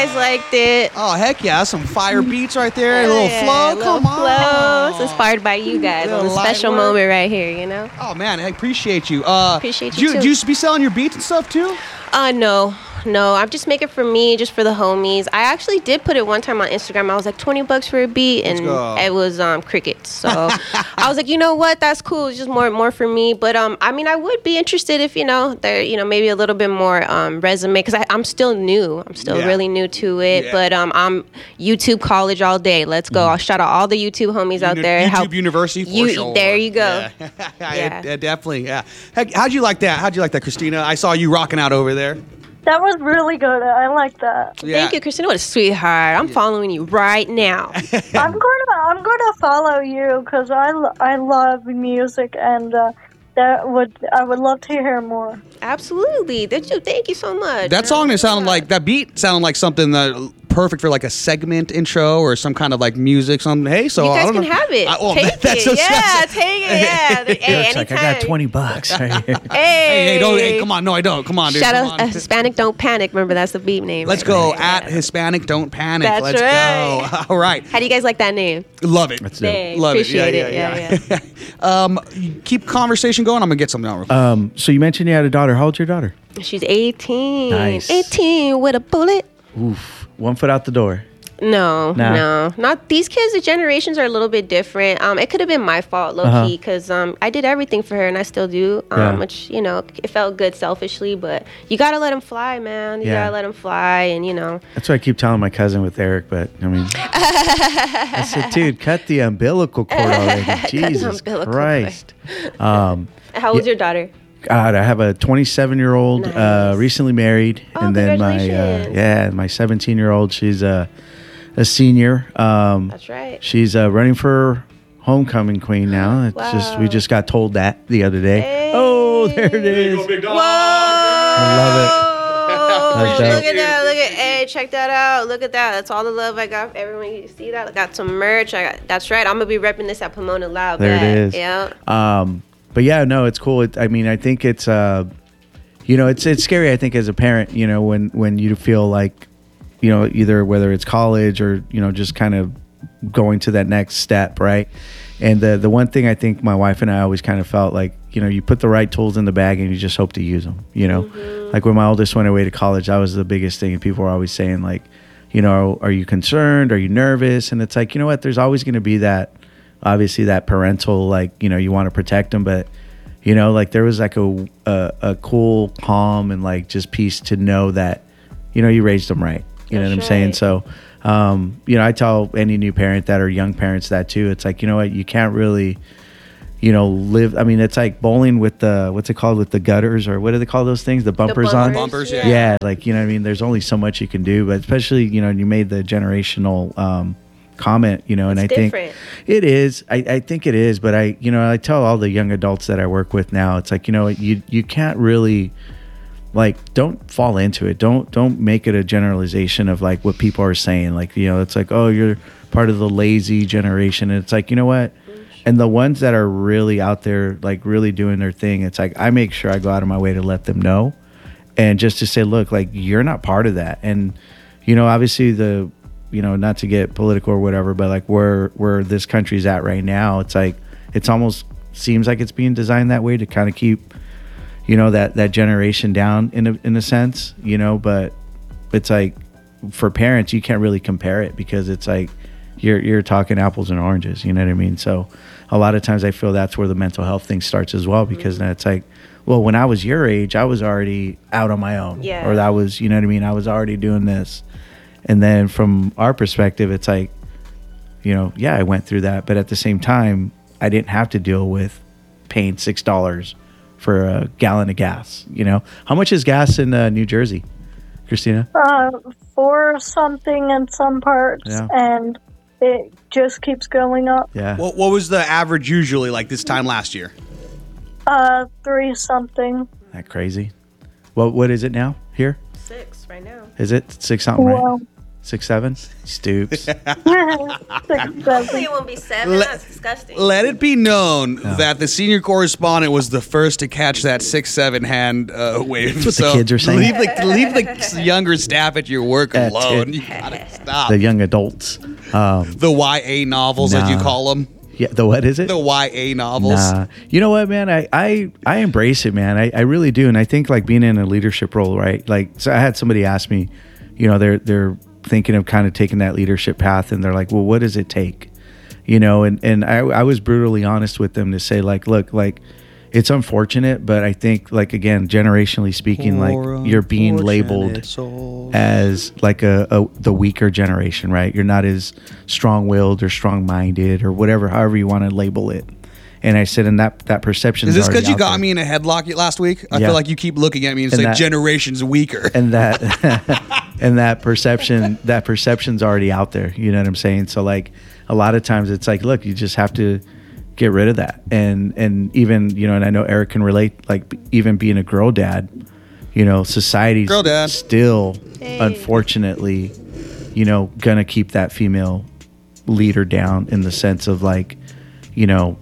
guys liked it. Oh, heck yeah. Some fire beats right there. A little flow. Come on. Flow. It's inspired by you guys. A little special moment right here, you know? Oh, man. I appreciate you. Appreciate you, too. Do you be selling your beats and stuff, too? No, I'm just making it for me, just for the homies. I actually did put it one time on Instagram. I was like $20 for a beat, and it was crickets. So I was like, you know what? That's cool. It's just more for me. But I mean, I would be interested if there maybe a little bit more resume, because I'm still new. I'm still really new to it. Yeah. But I'm YouTube college all day. Let's go. I'll shout out all the YouTube homies out there. YouTube University for sure. There you go. Yeah, definitely. Yeah. Heck, how'd you like that, Christina? I saw you rocking out over there. That was really good. I like that. Yeah. Thank you, Christina. What a sweetheart. I'm following you right now. I'm going to follow you because I love music, and I would love to hear more. Absolutely. Thank you so much. That song that beat sounded like something that perfect for like a segment intro or some kind of like music. Hey, so you guys can have it. Take it. Take it. Yeah. Hey, like, I got $20 right here. Hey, come on. No, I don't. Come on, dude. Shout out Hispanic Don't Panic. Remember, that's the beat name. Let's go. At Hispanic Don't Panic. That's right. Go. All right. How do you guys like that name? Love it. That's it. Love Appreciate it. Yeah. Keep conversation going. I'm going to get something out. So you mentioned you had a daughter. How old's your daughter? She's 18. Nice. 18 with a bullet. Oof. 1 foot out the door. No. Not these kids. The generations are a little bit different. It could have been my fault, low key, because I did everything for her, and I still do. Which it felt good selfishly, but you gotta let them fly, man. You gotta let them fly, and That's what I keep telling my cousin with Eric. But I mean, I said, dude, cut the umbilical cord already. Jesus Christ. How old's your daughter? God, I have a 27-year-old, recently married, and then my 17-year-old. She's a senior. That's right. She's running for homecoming queen now. It's we just got told that the other day. Hey. Oh, there it is. Whoa! I love it. Look at that! Hey, check that out! Look at that! That's all the love I got. Everyone, you see that? I got some merch. That's right. I'm gonna be repping this at Pomona Loud. There it is. Yeah. But yeah, no, it's cool. I mean, I think it's, it's scary. I think as a parent, when you feel like, either whether it's college or just kind of going to that next step, right? And the one thing I think my wife and I always kind of felt like, you put the right tools in the bag and you just hope to use them. Like when my oldest went away to college, that was the biggest thing. And people were always saying like, are you concerned? Are you nervous? And it's like, you know what? There's always going to be that. Obviously that parental, like, you want to protect them, but, like there was like a cool calm and like just peace to know that, you raised them right. You know what I'm saying? So, I tell any new parent that or young parents that too. It's like, you know what, you can't really, live. I mean, it's like bowling with what's it called with the gutters or what do they call those things? The bumpers on? Bumpers, yeah. Yeah. Like, there's only so much you can do, but especially, you made the generational, comment, and I think it is. I think it is, but I tell all the young adults that I work with now, it's like, you can't really like, don't fall into it. Don't make it a generalization of like what people are saying. Like, it's like, oh, you're part of the lazy generation. And it's like, you know what? And the ones that are really out there, like really doing their thing, it's like, I make sure I go out of my way to let them know. And just to say, look, like you're not part of that. And, obviously not to get political or whatever, but like where this country's at right now, it's like, it's almost seems like it's being designed that way to kind of keep, that generation down in a sense, but it's like for parents, you can't really compare it because it's like, you're talking apples and oranges, you know what I mean? So a lot of times I feel that's where the mental health thing starts as well, because then it's like, well, when I was your age, I was already out on my own, or that was, you know what I mean? I was already doing this. And then from our perspective, it's like, I went through that. But at the same time, I didn't have to deal with paying $6 for a gallon of gas. How much is gas in New Jersey, Christina? 4 something in some parts, and it just keeps going up. Yeah. What was the average usually like this time last year? 3 something. That crazy. What is it now here? 6 right now. Is it 6 something, right? Well, 6'7"? Stoops. 6'7". Hopefully it won't be 7. That's disgusting. Let it be known that the senior correspondent was the first to catch that 6'7" hand wave. That's what the kids are saying. Leave the younger staff at your work alone. You gotta stop. The young adults. The YA novels, as you call them. Yeah, the what is it? The YA novels. Nah. You know what, man? I embrace it, man. I really do. And I think like being in a leadership role, right? Like, so I had somebody ask me, you know, they're thinking of kind of taking that leadership path, and they're like, well, what does it take? You know, and I was brutally honest with them to say, like, look, like, it's unfortunate, but I think, like, again, generationally speaking, like, you're being labeled as like the weaker generation, right? You're not as strong-willed or strong-minded or whatever, however you want to label it. And I said, and that perception is this because you got me in a headlock last week? I feel like you keep looking at me and say generation's weaker. And that and that perception's already out there. You know what I'm saying? So like a lot of times it's like, look, you just have to get rid of that. And even, you know, and I know Eric can relate, like even being a girl dad, you know, society's still unfortunately, you know, gonna keep that female leader down in the sense of like, you know,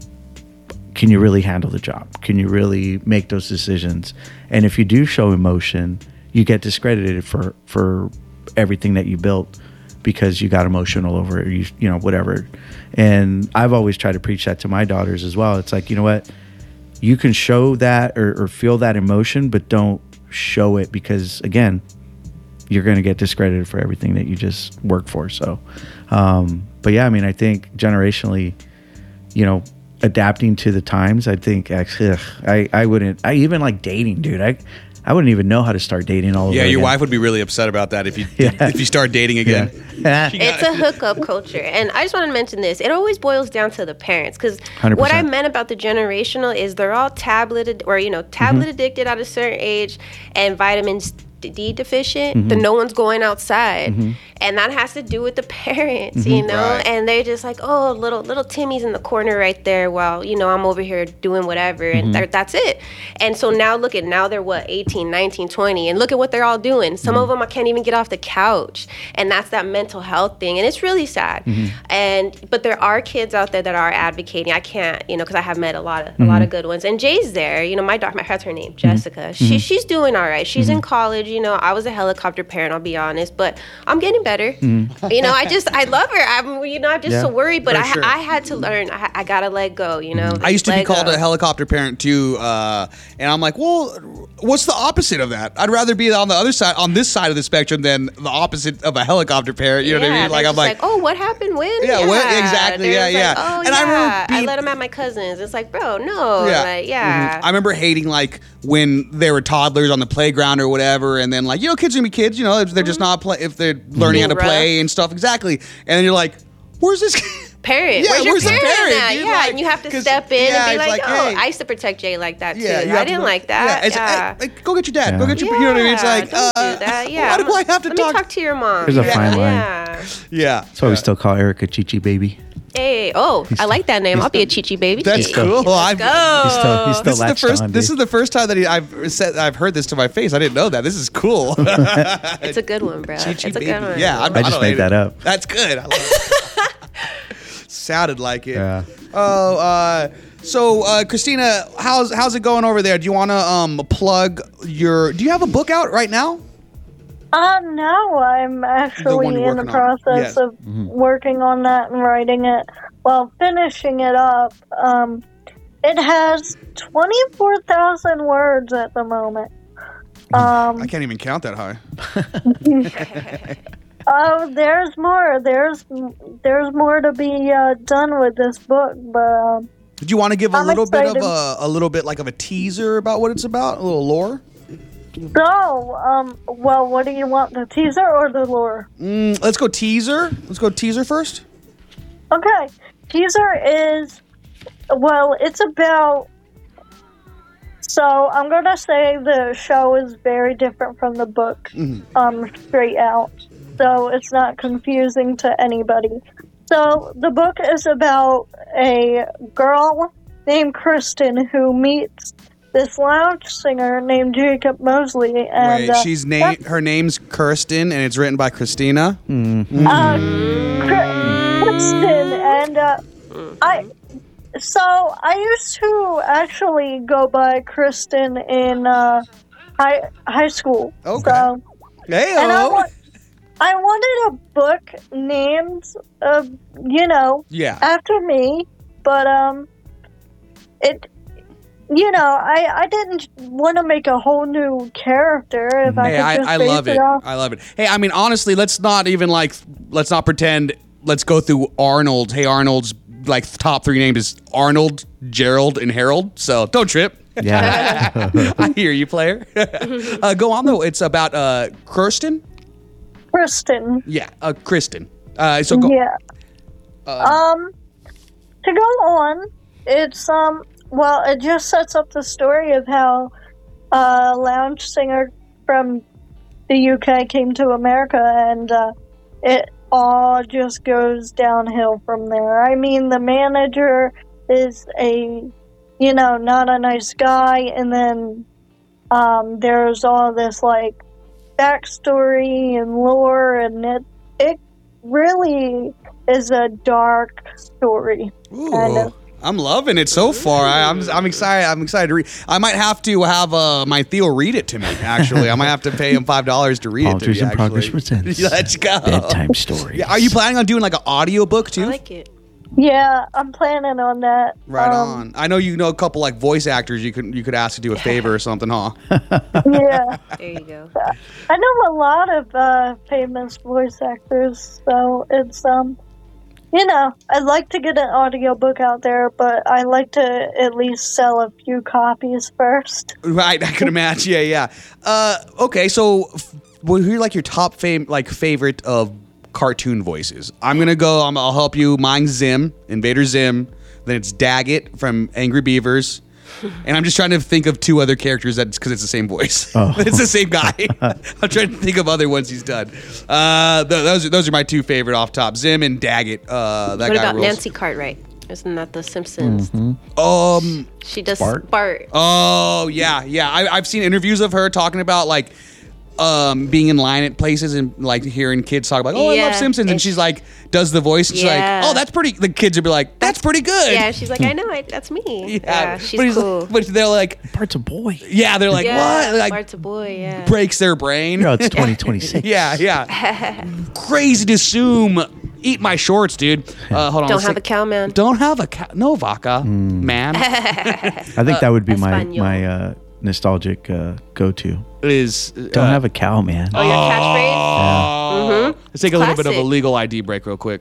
can you really handle the job? Can you really make those decisions? And if you do show emotion, you get discredited for everything that you built because you got emotional over it, you know, whatever. And I've always tried to preach that to my daughters as well. It's like, you know what? You can show that or feel that emotion, but don't show it because, again, you're going to get discredited for everything that you just worked for. So, but yeah, I mean, I think generationally, you know, adapting to the times, I think actually I wouldn't. I even like dating, dude. I wouldn't even know how to start dating all over again. Your wife would be really upset about that if you start dating again. Yeah. It's a hookup culture. And I just want to mention this. It always boils down to the parents. Because what I meant about the generational is they're all tablet addicted at a certain age and vitamins D deficient, then no one's going outside. And that has to do with the parents, you know? Right. And they're just like, oh, little Timmy's in the corner right there while, you know, I'm over here doing whatever. And that's it. And so now now they're 18, 19, 20. And look at what they're all doing. Some of them I can't even get off the couch. And that's that mental health thing. And it's really sad. But there are kids out there that are advocating. I can't, you know, because I have met a lot of good ones. And Jay's there. You know, my daughter, that's her name, Jessica. She's doing all right. She's in college. You know, I was a helicopter parent, I'll be honest, but I'm getting better. You know, I love her. I'm just so worried, but I had to learn. I gotta let go. You know, I used to be called a helicopter parent too, and I'm like, well, what's the opposite of that? I'd rather be on the other side, on this side of the spectrum, than the opposite of a helicopter parent. You know what I mean? Like I'm like, oh, what happened when? Yeah, what exactly? Yeah, yeah. Like, oh, and I remember I let him at my cousins. It's like, bro, no, I remember hating like when they were toddlers on the playground or whatever, and then like, you know, kids are gonna be kids. You know, if they're just not if they're learning how to play and stuff. Exactly. And then you're like, where's this parent? Yeah, where's your parent at? Yeah, like, and you have to step in and be like, hey. I used to protect Jay like that too. I didn't like that. Hey, go get your dad. Go get your. You know what I mean? It's like, don't do that. Yeah. Why do I have to Let me talk to your mom. There's a fine line. Yeah. That's why we still call Erica Chichi Baby. Hey, I like that name. I'll be a Chichi Baby. That's cool. Let's go. He's still latched on, this is the first time that I've heard this to my face. I didn't know that. This is cool. It's a good one, bro. Chichi it's a good one. Yeah, I just made that up. That's good. I love it. Sounded like it. Yeah. So Christina, how's it going over there? Do you want to plug your? Do you have a book out right now? No, I'm actually in the process of working on that and writing it. Well, finishing it up. It has 24,000 words at the moment. I can't even count that high. There's more. There's more to be done with this book, but. Did you want to give a little bit like of a teaser about what it's about, a little lore? No. Well, what do you want, the teaser or the lore? Let's go teaser. Let's go teaser first. Okay. Teaser is, well, it's about. So I'm gonna say the show is very different from the book, straight out. So it's not confusing to anybody. So the book is about a girl named Kristen who meets this lounge singer named Jacob Mosley. And, wait, her name's Kirsten, and it's written by Christina? Kristen, and I used to actually go by Kristen in high school. Okay. So, Hey-o. and I wanted a book named, after me, but I didn't want to make a whole new character. If I love it. I love it. Hey, I mean, honestly, let's not pretend. Let's go through Arnold. Hey, Arnold's top 3 names is Arnold, Gerald, and Harold. So don't trip. Yeah. I hear you, player. Go on though. It's about Kirsten. Kristen. Yeah, Kristen. So go. Yeah. To go on, it's it just sets up the story of how a lounge singer from the UK came to America, and it all just goes downhill from there. I mean, the manager is not a nice guy, and then there's all this backstory and lore, and it really is a dark story. Ooh, kind of. I'm loving it so far. I'm excited. I'm excited to read. I might have to have my Theo read it to me. Actually, I might have to pay him $5 to read it to me. Alters in Progress presents. Let's go. Bedtime stories. Yeah, are you planning on doing an audio book too? I like it. Yeah, I'm planning on that. Right on. I know you know a couple voice actors you could ask to do a favor or something, huh? Yeah. There you go. I know a lot of famous voice actors, so it's I'd like to get an audiobook out there, but I like to at least sell a few copies first. Right, I can imagine. Yeah. Okay, so who are your top favorite of cartoon voices? I'm gonna go. I'll help you. Mine's Zim, Invader Zim. Then it's Daggett from Angry Beavers. And I'm just trying to think of 2 other characters because it's the same voice. Oh. It's the same guy. I'm trying to think of other ones he's done. Those are my 2 favorite off top. Zim and Daggett. What guy about rules. Nancy Cartwright? Isn't that The Simpsons? Mm-hmm. She does Bart. Oh yeah. I've seen interviews of her talking about being in line at places and hearing kids talk about, I love Simpsons, and she's does the voice, and she's oh, that's pretty. The kids would be like, that's pretty good. Yeah, she's like, I know, that's me. Yeah, she's cool. But they're Bart's a boy. Yeah, they're what? Bart's a boy. Yeah, breaks their brain. No, it's 2026. Yeah. Crazy to assume. Eat my shorts, dude. Hold on. Don't have a cow, man. Don't have a cow. No vaca, man. I think that would be my nostalgic go-to. Is don't have a cow, man. Oh, your catchphrase? Yeah. Let's take a little bit of a legal ID break real quick.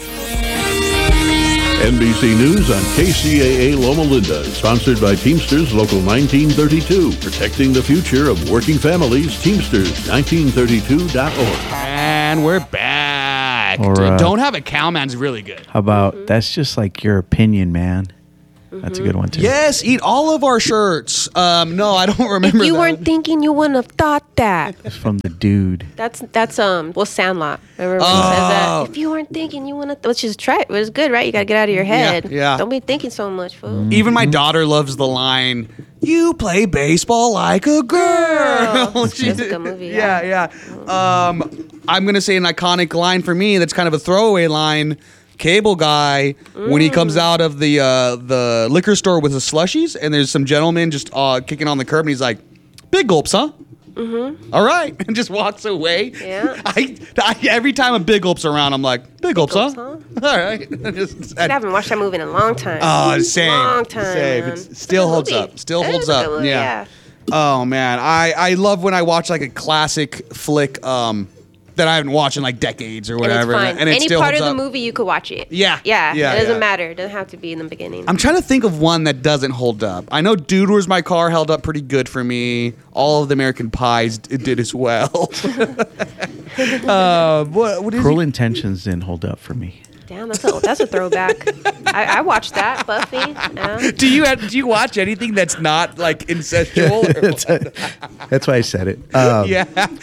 NBC News on KCAA Loma Linda, sponsored by Teamsters Local 1932, protecting the future of working families. Teamsters1932.org. And we're back. Or, don't have a cow, man's really good. How about that's just your opinion, man. That's a good one too. Yes, eat all of our shirts. No, I don't remember. If you weren't thinking, you wouldn't have thought that. It's from the dude. That's Sandlot. Remember when he says that? If you weren't thinking, you wouldn't. Let's just try it. It was good, right? You gotta get out of your head. Yeah. Don't be thinking so much, fool. Even my daughter loves the line, "You play baseball like a girl." That's a good movie. Yeah. I'm gonna say an iconic line for me. That's kind of a throwaway line. Cable Guy, when he comes out of the liquor store with the slushies, and there's some gentleman just kicking on the curb, and he's like, "Big gulps, huh?" Mm-hmm. All right, and just walks away. Yeah. I every time a Big Gulp's around, I'm like, "Big gulps, huh?" All right. I haven't watched that movie in a long time. Oh, same. Long time. Same. Man. It still holds up. Still holds up. Movie, Yeah. Oh man, I love when I watch a classic flick. That I haven't watched in decades or whatever. And it's fine. And it Any still part of holds the up. movie, you could watch it. Yeah. It doesn't matter. It doesn't have to be in the beginning. I'm trying to think of one that doesn't hold up. I know Dude, Where's My Car held up pretty good for me. All of the American Pies did as well. What is Cruel Intentions didn't hold up for me. Damn, that's a throwback. I watched that, Buffy. Yeah. Do you watch anything that's not like incestual? That's why I said it. Yeah.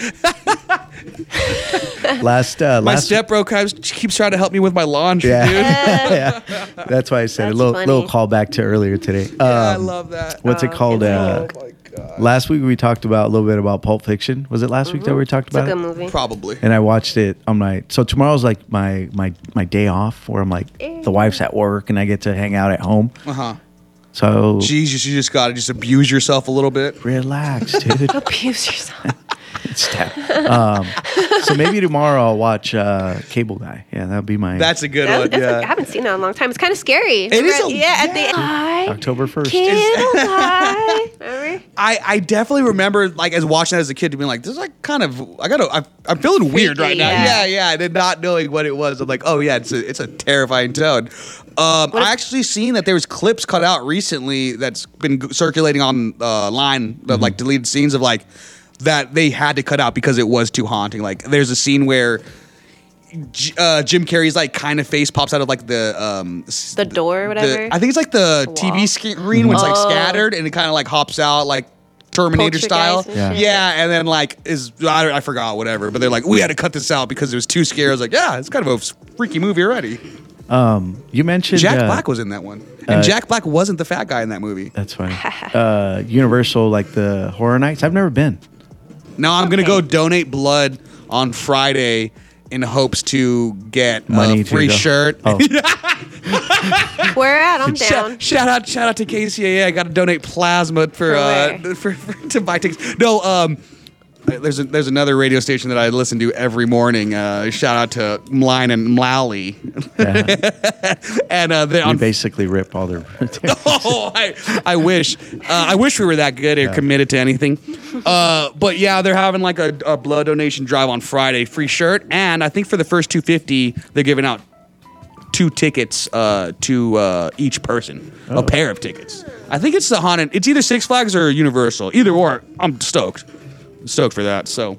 My stepbro keeps trying to help me with my laundry, dude. Yeah. That's why I said That's a funny. little callback to earlier today. I love that. What's it called? Oh my God. Last week we talked about a little bit about Pulp Fiction. Was it last week that we talked It's a about good it? movie. Probably. And I watched it on so tomorrow's like my day off where I'm like the wife's at work and I get to hang out at home. So Jeez, you just gotta just abuse yourself a little bit. relax, dude. Abuse yourself. So maybe tomorrow I'll watch Cable Guy. Yeah, that'll be my That's a good one. I Yeah. haven't seen that in a long time. It's kind of scary. It is At the end. October 1st. Remember? I definitely remember like as watching that as a kid to being like, this is like kind of I'm feeling weird right now. yeah. Yeah. I did not knowing what it was. I'm like, oh yeah, it's a terrifying tone. I actually seen that there was clips cut out recently that's been circulating online of like deleted scenes of like that they had to cut out because it was too haunting. Like there's a scene where Jim Carrey's like kind of face pops out of like The door or whatever. I think it's like the wall. TV screen when it's like scattered and it kind of like hops out like Terminator style. Poltergeist and Yeah. shit. And then like I forgot whatever, but they're like we had to cut this out because it was too scary. I was like, yeah, it's kind of a freaky movie already. You mentioned Jack Black was in that one, and Jack Black wasn't the fat guy in that movie. That's funny. Universal, like the Horror Nights. I've never been. Now I'm gonna go donate blood on Friday in hopes to get Money a to free go. shirt. Oh. Where at? I'm down. Shout out to KCAA. I got to donate plasma for to buy tickets. No, there's another radio station that I listen to every morning. Shout out to Mline and Mlally. Yeah. And they You basically rip all their. Oh, I wish. I wish we were that good or committed to anything. But yeah, they're having like a blood donation drive on Friday, free shirt, and I think for the first 250, they're giving out 2 tickets to each person, a pair of tickets. I think it's the haunted. It's either Six Flags or Universal. Either or, I'm stoked. Stoked for that. So,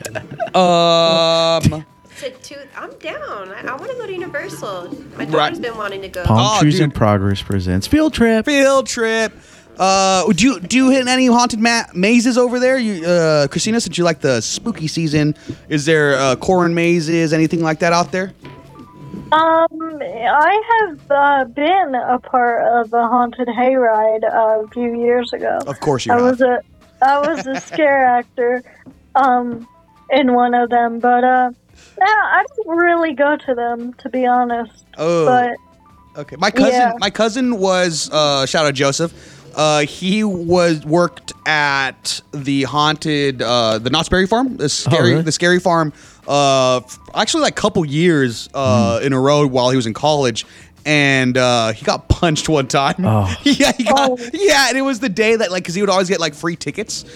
I'm down. I want to go to Universal. My daughter's been wanting to go. Palm Trees in dude. Progress presents Field Trip. Field trip. Do you hit any haunted mazes over there? You, Christina, since you like the spooky season, is there corn mazes, anything like that out there? I have been a part of a haunted hayride a few years ago. Of course you I have. was a scare actor in one of them, but I don't really go to them, to be honest. Oh. But Okay, Yeah. my cousin was shout out Joseph. He worked at the haunted the Knott's Berry Farm, the scary farm. Actually, like a couple years in a row while he was in college. And he got punched one time. Oh. Yeah, and it was the day that like because he would always get like free tickets.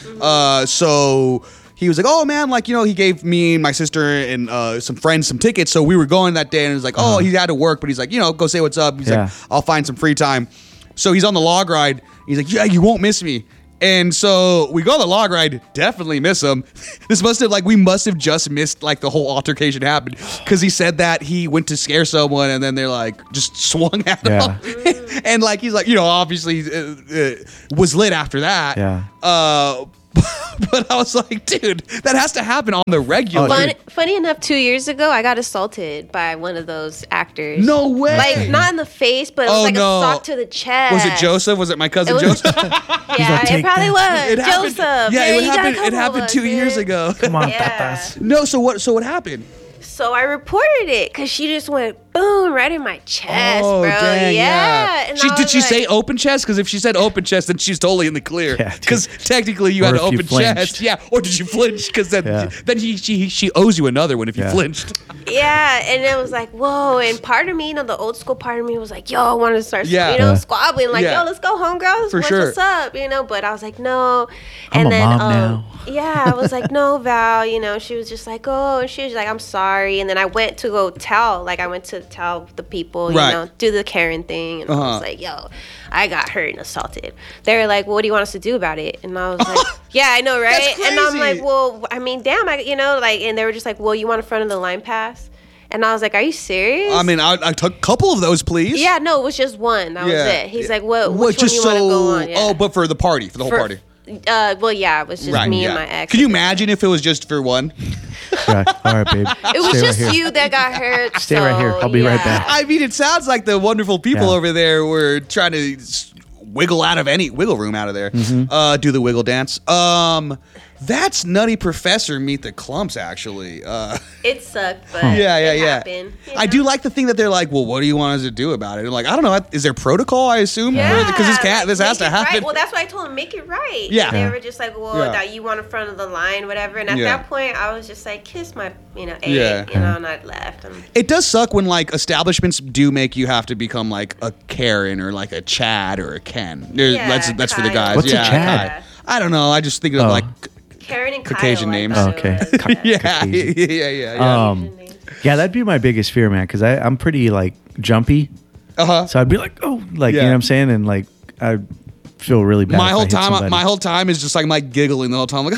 So he was like, oh man, like he gave me and my sister and some friends some tickets. So we were going that day, and it was like, oh, he had to work, but he's like, go say what's up. He's like, I'll find some free time. So he's on the log ride. He's like, yeah, you won't miss me. And so we go on the log ride, definitely miss him. We must have just missed like the whole altercation happened because he said that he went to scare someone and then they're like just swung at him. And like he's like, obviously was lit after that. Yeah. But I was like, dude, that has to happen on the regular. Funny enough, 2 years ago, I got assaulted by one of those actors. No way. Like, not in the face, but it was a sock to the chest. Was it Joseph? Was it my cousin Joseph? Yeah, it probably was. Joseph. It happened 2 years ago. Come on, Yeah. tatas. No, so what happened? So I reported it because she just went boom right in my chest, Oh, bro. dang, yeah. And I Did was she like, say open chest? Because if she said open chest, then she's totally in the clear. Yeah, dude. Because technically you Or had to if you open flinched. chest. Yeah. Or did you flinch? Because then Yeah. she owes you another one if you Yeah. flinched. Yeah, and it was like, whoa. And part of me, the old school part of me was like, yo, I want to start, Yeah. squabbling. Like, Yeah. yo, let's go home, girls. For sure. What's up? But I was like, no. I'm And a then, mom now. yeah, I was like, no, Val. She was just like, oh, and she was like, I'm sorry. And then I went to go tell the people, Right. do the Karen thing. And I was like, yo, I got hurt and assaulted. They were like, well, what do you want us to do about it? And I was like, yeah, I know, right? That's And I'm crazy. like, well, I mean, damn, and they were just like, well, you want a front of the line pass? And I was like, "Are you serious?" I mean, I took a couple of those, please. Yeah, no, it was just one. That was it. He's like, "What? Which just one you want to go on?" Yeah. Oh, but for the party, for the whole party. Well, yeah, it was just me and my ex. Could you imagine if it was just for one? Yeah. All right, babe. It was just you that got hurt. Stay right here. I'll be right back. I mean, it sounds like the wonderful people over there were trying to wiggle out of any wiggle room out of there. Do the wiggle dance. That's Nutty Professor Meet the Klumps, actually. It sucked, but yeah. happened, I do like the thing that they're like, well, what do you want us to do about it? And like, I don't know. Is there protocol, I assume? Because this has to happen. Right. Well, that's why I told him, make it right. Yeah. And they were just like, well, that you want in front of the line, whatever. And at that point, I was just like, kiss my, egg, and I left. It does suck when, like, establishments do make you have to become, like, a Karen or, like, a Chad or a Ken. That's for the guys. What's a Chad? I don't know. I just think of, like... Karen and Caucasian Kyle, names. Oh, okay. Yeah. Yeah, that'd be my biggest fear, man, because I'm pretty, like, jumpy. So I'd be like, oh, like, you know what I'm saying? And, like, I feel really bad. My whole time is just like Mike giggling the whole time, like,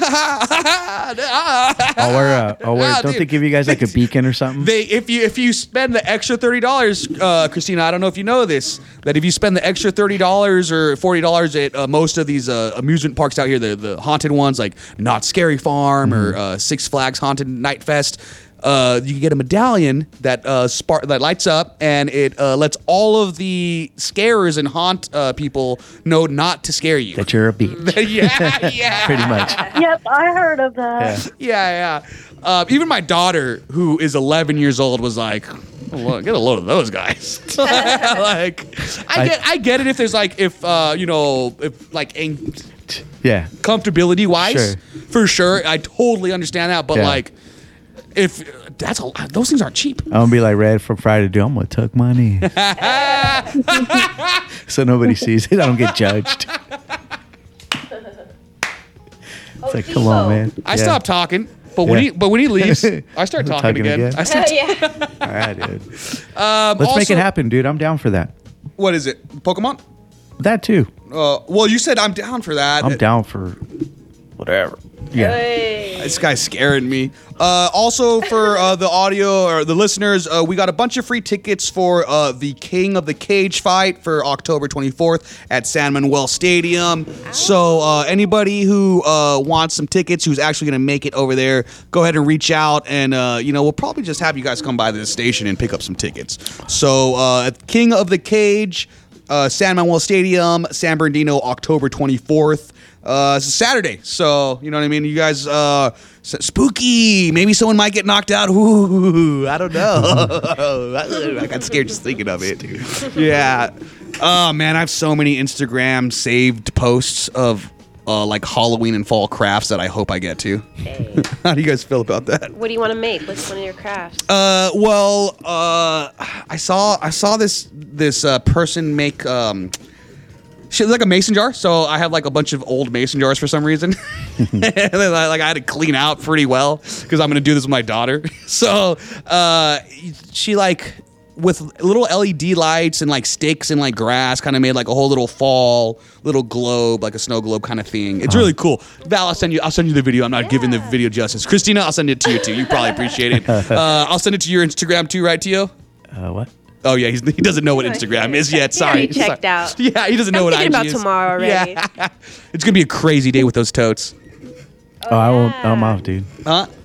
I'll wear. Don't they give you guys like a beacon or something? If you spend the extra $30, Christina, I don't know if you know this, that if you spend the extra $30 or $40 at most of these amusement parks out here, the haunted ones like Knott's Scary Farm or Six Flags Haunted Night Fest. You can get a medallion that that lights up, and it lets all of the scarers and haunt people know not to scare you. That you're a beach. yeah. Pretty much. Yep, I heard of that. Yeah. Even my daughter, who is 11 years old, was like, "Look, get a load of those guys." Like, I get it if there's like comfortability wise, for sure. I totally understand that, but like. If those things aren't cheap. I'm gonna be like Red from Friday, dude. I'm gonna tuck my knee so nobody sees it. I don't get judged. It's like, come on, man. I stopped talking, but when he leaves, I start talking again. I start. All right, dude. Let's make it happen, dude. I'm down for that. What is it? Pokemon? That too. Well, you said I'm down for that. I'm down for whatever. Yeah. Hey. This guy's scaring me. Also, for the audio or the listeners, we got a bunch of free tickets for the King of the Cage fight for October 24th at San Manuel Stadium. So anybody who wants some tickets, who's actually going to make it over there, go ahead and reach out, and we'll probably just have you guys come by the station and pick up some tickets. So at King of the Cage, San Manuel Stadium, San Bernardino, October 24th. It's a Saturday, so you know what I mean. You guys, spooky. Maybe someone might get knocked out. Ooh, I don't know. I got scared just thinking of it. Yeah. Oh man, I have so many Instagram saved posts of like Halloween and fall crafts that I hope I get to. Hey. How do you guys feel about that? What do you want to make? What's one of your crafts? I saw this person make she like a mason jar, so I have like a bunch of old mason jars for some reason. And then, I had to clean out pretty well because I'm gonna do this with my daughter. So she like with little LED lights and like sticks and like grass kind of made like a whole little fall little globe, like a snow globe kind of thing. It's really cool. Val, I'll send you the video. I'm not giving the video justice. Christina, I'll send it to you too. You probably appreciate it. I'll send it to your Instagram too, right, Tio? What? Oh yeah, he doesn't know what Instagram is yet. Sorry, he checked out. Yeah, he doesn't know what IG is. I'm thinking about tomorrow already. Yeah, it's gonna be a crazy day with those totes. I won't. I'm off, dude. Huh?